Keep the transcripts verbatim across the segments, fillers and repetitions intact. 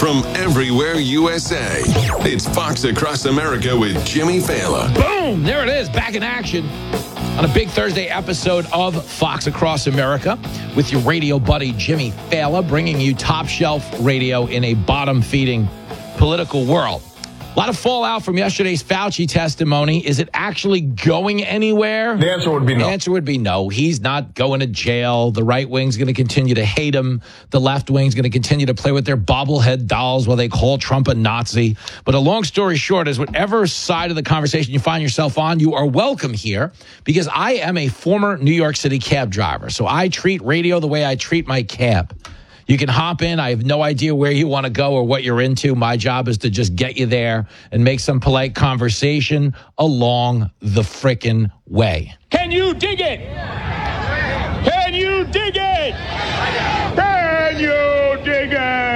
from everywhere U S A. It's Fox Across America with Jimmy Fallon. Boom! There it is, back in action on a big Thursday episode of Fox Across America with your radio buddy Jimmy Fallon, bringing you top shelf radio in a bottom-feeding political world. A lot of fallout from yesterday's Fauci testimony. Is it actually going anywhere? The answer would be no. The answer would be no. He's not going to jail. The right wing's going to continue to hate him. The left wing's going to continue to play with their bobblehead dolls while they call Trump a Nazi. But a long story short is whatever side of the conversation you find yourself on, you are welcome here because I am a former New York City cab driver. So I treat radio the way I treat my cab. You can hop in. I have no idea where you want to go or what you're into. My job is to just get you there and make some polite conversation along the frickin' way. Can you dig it? Can you dig it? Can you dig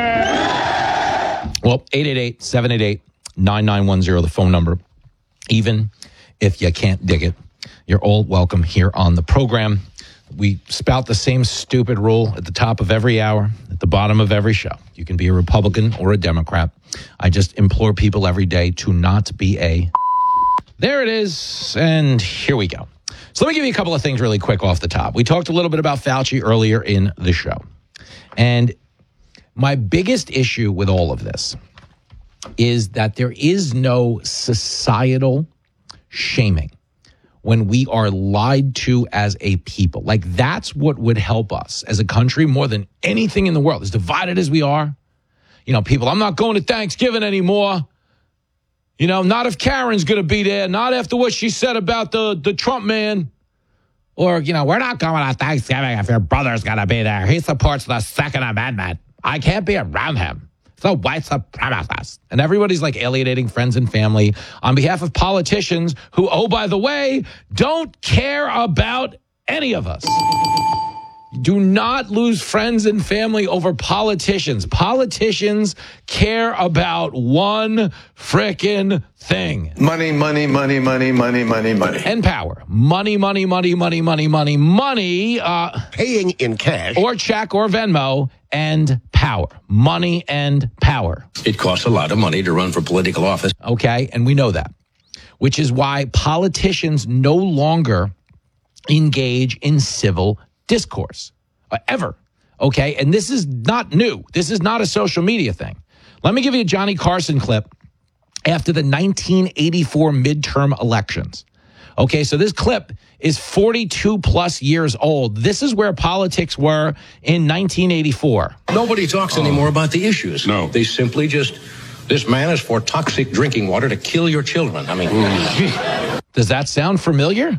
it? Well, eight eight eight, seven eight eight, nine nine one zero, the phone number. Even if you can't dig it, you're all welcome here on the program. We spout the same stupid rule at the top of every hour, at the bottom of every show. You can be a Republican or a Democrat. I just implore people every day to not be a... There it is, and here we go. So let me give you a couple of things really quick off the top. We talked a little bit about Fauci earlier in the show. And my biggest issue with all of this is that there is no societal shaming when we are lied to as a people. Like, that's what would help us as a country more than anything in the world. As divided as we are, you know, people, I'm not going to Thanksgiving anymore. You know, not if Karen's going to be there. Not after what she said about the, the Trump man. Or, you know, we're not going to Thanksgiving if your brother's going to be there. He supports the Second Amendment. I can't be around him. So white supremacist. And everybody's like alienating friends and family on behalf of politicians who, oh, by the way, don't care about any of us. Do not lose friends and family over politicians. Politicians care about one frickin' thing. Money, money, money, money, money, money, money. And power. Money, money, money, money, money, money, money. Uh, Paying in cash. Or check or Venmo. And power. Money and power. It costs a lot of money to run for political office. Okay, and we know that. Which is why politicians no longer engage in civil discourse. Uh, ever. Okay, and this is not new. This is not a social media thing. Let me give you a Johnny Carson clip after the nineteen eighty-four midterm elections. Okay, so this clip is forty-two plus years old. This is where politics were in nineteen eighty-four. Nobody talks anymore about the issues. No. They simply just, this man is for toxic drinking water to kill your children. I mean, does that sound familiar?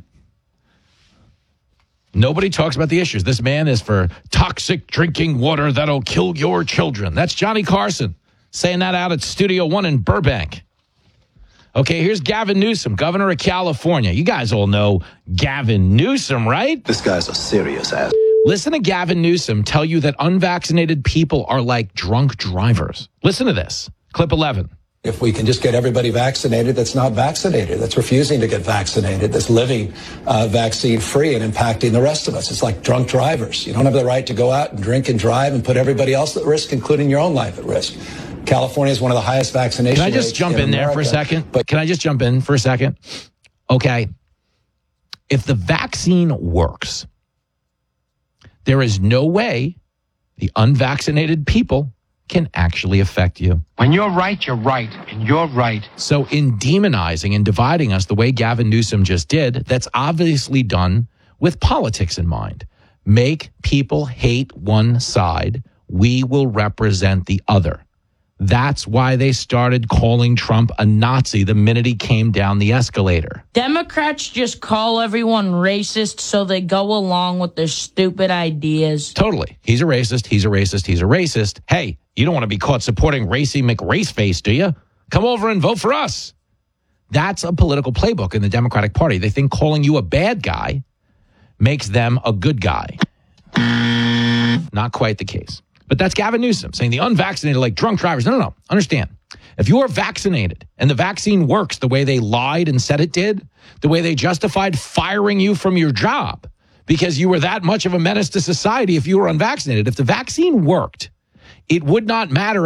Nobody talks about the issues. This man is for toxic drinking water that'll kill your children. That's Johnny Carson saying that out at Studio One in Burbank. Okay, here's Gavin Newsom, governor of California. You guys all know Gavin Newsom, right? This guy's a serious ass. Listen to Gavin Newsom tell you that unvaccinated people are like drunk drivers. Listen to this. Clip eleven. If we can just get everybody vaccinated that's not vaccinated, that's refusing to get vaccinated, that's living uh, vaccine-free and impacting the rest of us. It's like drunk drivers. You don't have the right to go out and drink and drive and put everybody else at risk, including your own life at risk. California is one of the highest vaccination rates. Can I just jump in, in there for a second? But can I just jump in for a second? Okay. If the vaccine works, there is no way the unvaccinated people can actually affect you. When you're right, you're right, and you're right. So in demonizing and dividing us the way Gavin Newsom just did, that's obviously done with politics in mind. Make people hate one side. We will represent the other. That's why they started calling Trump a Nazi the minute he came down the escalator. Democrats just call everyone racist so they go along with their stupid ideas. Totally. He's a racist. He's a racist. He's a racist. Hey, you don't want to be caught supporting Racy McRaceface, do you? Come over and vote for us. That's a political playbook in the Democratic Party. They think calling you a bad guy makes them a good guy. Not quite the case. But that's Gavin Newsom saying the unvaccinated are like drunk drivers. No, no, no. Understand. If you are vaccinated and the vaccine works the way they lied and said it did, the way they justified firing you from your job because you were that much of a menace to society if you were unvaccinated, if the vaccine worked, it would not matter